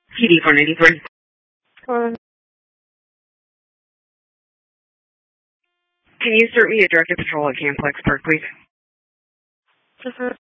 PD 493. Can you start me a directed patrol at Camplex Park, please?